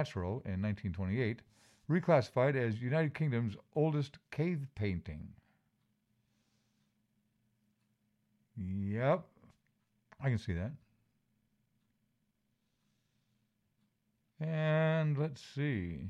Natural in 1928, reclassified as United Kingdom's oldest cave painting. Yep, I can see that. And let's see.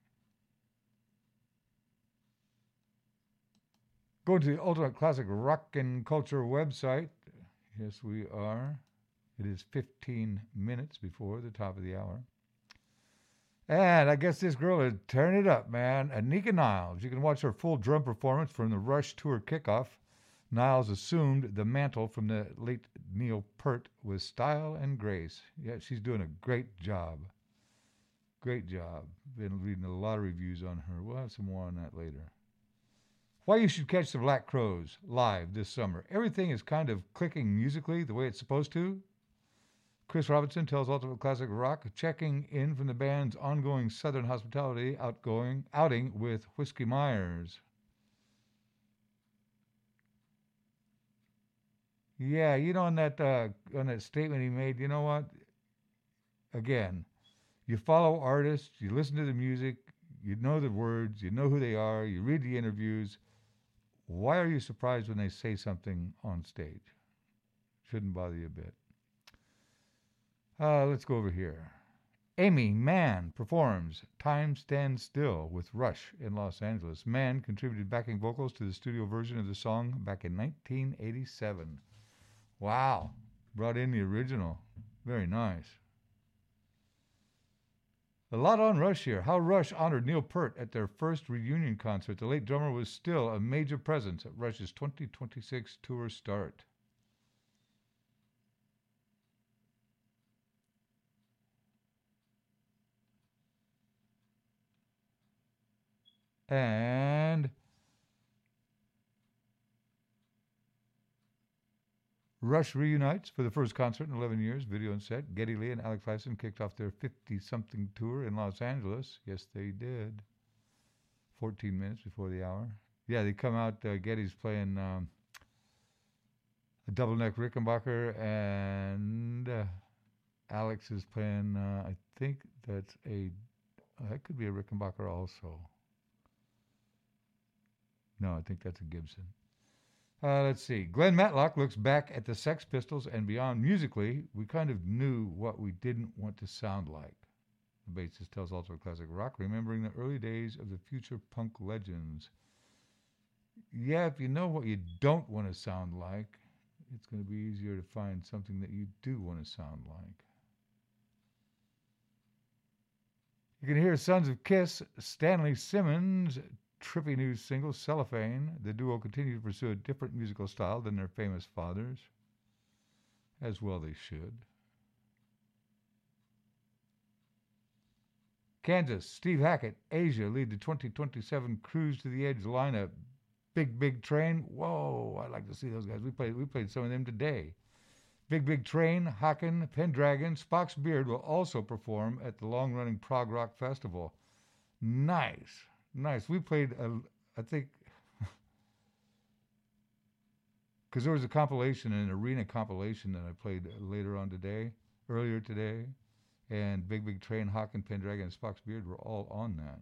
Going to the Ultimate Classic Rock and Culture website. Yes, we are. It is 15 minutes before the top of the hour. And I guess this girl is tearing it up, man. Anika Niles. You can watch her full drum performance from the Rush tour kickoff. Niles assumed the mantle from the late Neil Peart with style and grace. Yeah, she's doing a great job. Great job. Been reading a lot of reviews on her. We'll have some more on that later. Why you should catch the Black Crowes live this summer. Everything is kind of clicking musically the way it's supposed to. Chris Robinson tells Ultimate Classic Rock, checking in from the band's ongoing Southern hospitality outing with Whiskey Myers. Yeah, on that statement he made, you know what? Again, you follow artists, you listen to the music, you know the words, you know who they are, you read the interviews. Why are you surprised when they say something on stage? Shouldn't bother you a bit. Let's go over here. Amy Mann performs Time Stands Still with Rush in Los Angeles. Mann contributed backing vocals to the studio version of the song back in 1987. Wow. Brought in the original. Very nice. A lot on Rush here. How Rush honored Neil Peart at their first reunion concert. The late drummer was still a major presence at Rush's 2026 tour start. And Rush reunites for the first concert in 11 years. Video and set. Geddy Lee and Alex Lifeson kicked off their 50-something tour in Los Angeles. Yes, they did. 14 minutes before the hour. Yeah, they come out. Geddy's playing a double neck Rickenbacker, and Alex is playing. I think that's that could be a Rickenbacker also. No, I think that's a Gibson. Let's see. Glenn Matlock looks back at the Sex Pistols and beyond. Musically, we kind of knew what we didn't want to sound like. The bassist tells Ultimate Classic Rock, remembering the early days of the future punk legends. Yeah, if you know what you don't want to sound like, it's going to be easier to find something that you do want to sound like. You can hear Sons of Kiss, Stanley Simmons' trippy new single, Cellophane. The duo continue to pursue a different musical style than their famous fathers. As well they should. Kansas, Steve Hackett, Asia lead the 2027 Cruise to the Edge lineup. Big Train. Whoa, I'd like to see those guys. We played some of them today. Big Train, Haken, Pendragon, Spock's Beard will also perform at the long-running Prog Rock Festival. Nice. We played, I think, because there was a compilation, an arena compilation that I played earlier today, and Big Train, Haken, Pendragon, and Spock's Beard were all on that.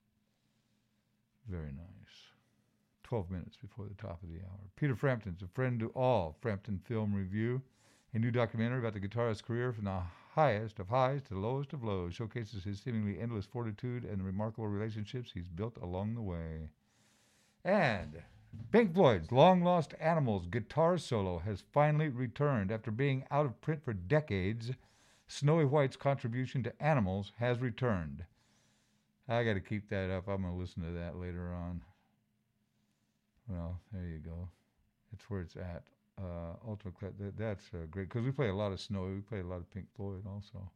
Very nice. 12 minutes before the top of the hour. Peter Frampton's a friend to all. Frampton Film Review, a new documentary about the guitarist's career from the highest of highs to the lowest of lows, showcases his seemingly endless fortitude and the remarkable relationships he's built along the way. And Pink Floyd's Long Lost Animals guitar solo has finally returned. After being out of print for decades, Snowy White's contribution to Animals has returned. I got to keep that up. I'm going to listen to that later on. Well, there you go. That's where it's at. Ultimate, that's great, because we play a lot of Snowy. We play a lot of Pink Floyd also.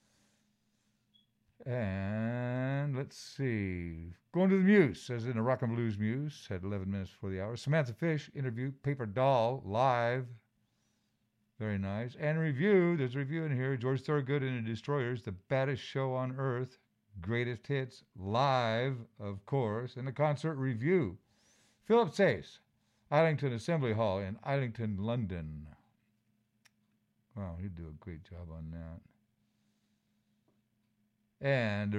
And let's see. Going to the Muse, as in a Rock and Blues Muse, at 11 minutes before the hour. Samantha Fish interview, Paper Doll, live. Very nice. And review, there's a review in here. George Thorogood and the Destroyers, the baddest show on earth. Greatest hits, live, of course. And the concert review. Philip Sayce, Islington Assembly Hall in Islington, London. Wow, he'd do a great job on that. And